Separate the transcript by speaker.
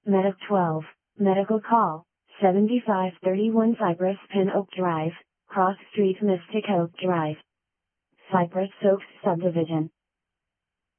Speaker 1: Medic 12, Medical Call, 7531 Cypress Pin Oak Drive, Cross Street Mystic Oak Drive, Cypress Oaks Subdivision.